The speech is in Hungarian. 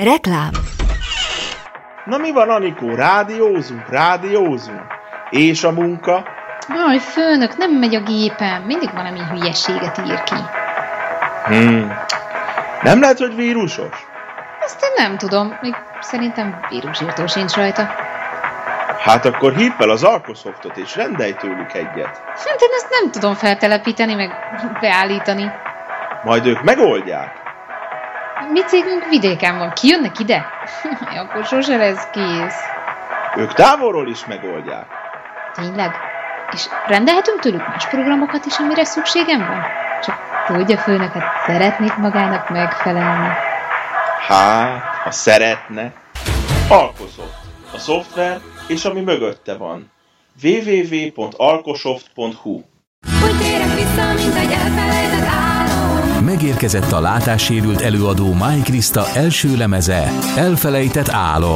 Reklám. Na mi van, Anikó? Rádiózunk. És a munka? Aj, főnök, nem megy a gépem. Mindig valami hülyeséget ír ki. Nem lehet, hogy vírusos? Azt én nem tudom. Még szerintem vírusírtó sincs rajta. Hát akkor hívd fel az Alkosoftot és rendelj tőlük egyet. Hát én ezt nem tudom feltelepíteni, meg beállítani. Majd ők megoldják. Mi cégünk vidéken van. Kijönnek ide? Akkor sose lesz kész. Ők távolról is megoldják. Tényleg? És rendelhetünk tőlük más programokat is, amire szükségem van? Csak tudja, főnöket, szeretnék magának megfelelni. Hát, ha szeretne. Alkosoft. A szoftver és ami mögötte van. www.alkosoft.hu. Hogy térek vissza, mint egy elfelejtett álom. Megérkezett a látássérült előadó Máj Kriszta első lemeze, Elfelejtett álom.